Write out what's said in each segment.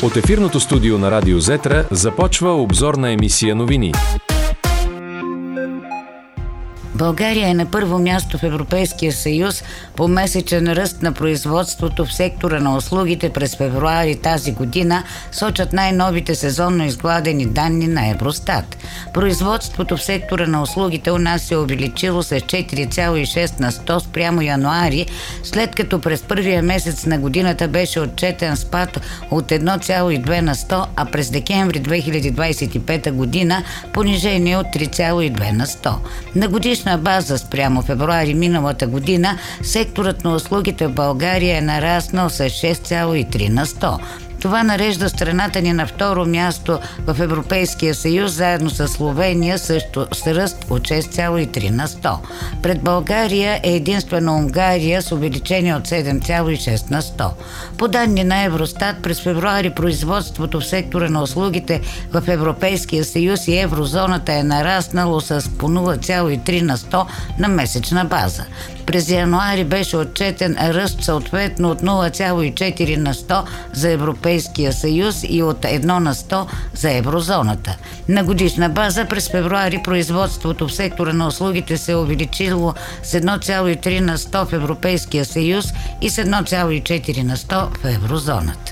От ефирното студио на Радио Зетра започва обзорна емисия новини. България е на първо място в Европейския съюз по месечен ръст на производството в сектора на услугите през февруари тази година, сочат най-новите сезонно изгладени данни на Евростат. Производството в сектора на услугите у нас се е увеличило с 4,6 на 100 спрямо януари, след като през първия месец на годината беше отчетен спад от 1,2 на 100, а през декември 2025 година понижение от 3,2 на 100. На годишна база спрямо февруари миналата година секторът на услугите в България е нараснал с 6,3 на 100. Това нарежда страната ни на второ място в Европейския съюз, заедно с Словения, също с ръст от 6,3 на 100. Пред България е единствено Унгария с увеличение от 7,6 на 100. По данни на Евростат, през февруари производството в сектора на услугите в Европейския съюз и еврозоната е нараснало с по 0,3 на 100 на месечна база. През януари беше отчетен ръст съответно от 0,4 на 100 за Европейския съюз и от 1 на 100 за еврозоната. На годишна база през февруари производството в сектора на услугите се е увеличило с 1,3 на 100 в Европейския съюз и с 1,4 на 100 в еврозоната.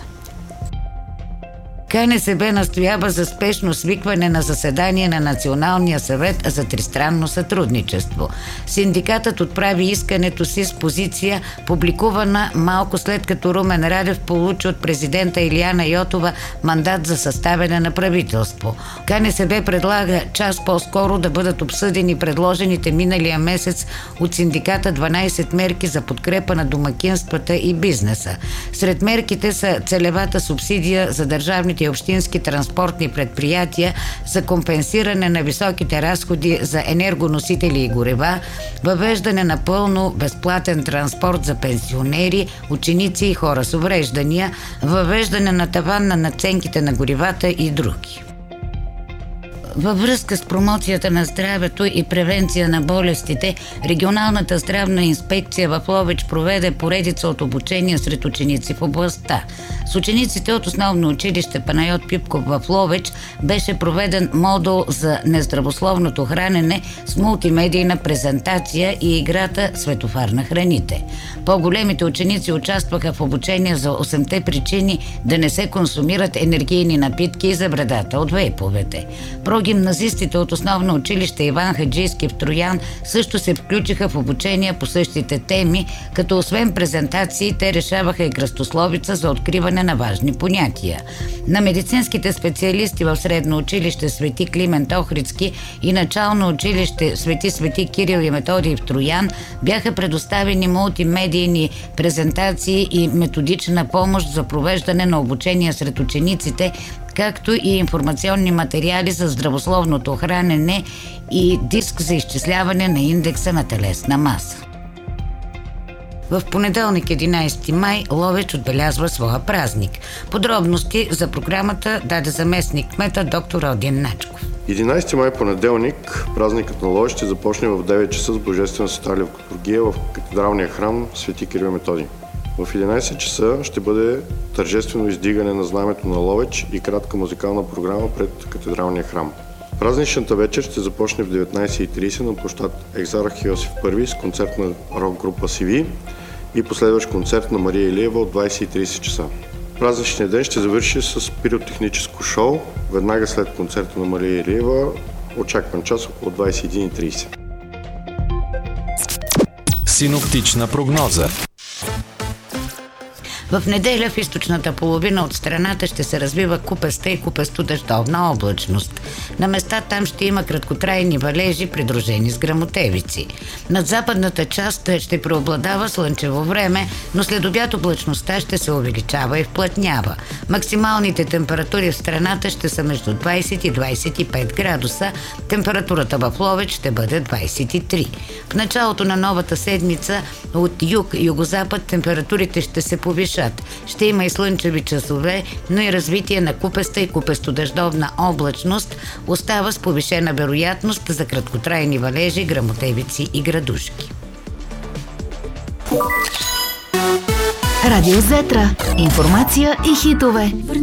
КНСБ настоява за спешно свикване на заседание на Националния съвет за тристранно сътрудничество. Синдикатът отправи искането си с позиция, публикувана малко след като Румен Радев получи от президента Илияна Йотова мандат за съставяне на правителство. КНСБ предлага час по-скоро да бъдат обсъдени предложените миналия месец от синдиката 12 мерки за подкрепа на домакинствата и бизнеса. Сред мерките са целевата субсидия за държавните и общински транспортни предприятия за компенсиране на високите разходи за енергоносители и горива, въвеждане на пълно безплатен транспорт за пенсионери, ученици и хора с увреждания, въвеждане на таван на надценките на горивата и други. Във връзка с промоцията на здравето и превенция на болестите, регионалната здравна инспекция в Ловеч проведе поредица от обучения сред ученици в областта. С учениците от основно училище Панайот Пипков в Ловеч беше проведен модул за нездравословното хранене с мултимедийна презентация и играта Светофар на храните. По-големите ученици участваха в обучение за 8-те причини да не се консумират енергийни напитки и за вредата от вейповете. Гимназистите от основно училище Иван Хаджийски в Троян също се включиха в обучения по същите теми, като освен презентации те решаваха и кръстословица за откриване на важни понятия. На медицинските специалисти в средно училище Свети Климент Охридски и начално училище Свети Кирил и Методий в Троян бяха предоставени мултимедийни презентации и методична помощ за провеждане на обучения сред учениците, както и информационни материали за здравословното хранене и диск за изчисляване на индекса на телесна маса. В понеделник 11 май Ловеч отбелязва своя празник. Подробности за програмата даде заместник кмета доктор Родин Начков. 11 май понеделник празникът на Ловеч ще започне в 9 часа с божествена светалия в литургия в катедралния храм Свети Кирил и Методий. В 11 часа ще бъде тържествено издигане на знамето на Ловеч и кратка музикална програма пред катедралния храм. Празничната вечер ще започне в 19:30 на площад Екзарх Йосиф I с концерт на рок-група CV и последващ концерт на Мария Илиева от 20:30 часа. Празничният ден ще завърши с пиротехническо шоу веднага след концерта на Мария Илиева, очакван час около 21:30. Синоптична прогноза. В неделя в източната половина от страната ще се развива купеста и купесто-дъждовна облачност. На места там ще има краткотрайни валежи, придружени с гръмотевици. Над западната част ще преобладава слънчево време, но след обяд облачността ще се увеличава и вплътнява. Максималните температури в страната ще са между 20 и 25 градуса. Температурата в Ловеч ще бъде 23. В началото на новата седмица от юг-югозапад температурите ще се повишат. Ще има и слънчеви часове, но и развитие на купеста и купесто-дъждовна облачност остава с повишена вероятност за краткотрайни валежи, гръмотевици и градушки. Радио Зетра. Информация и хитове.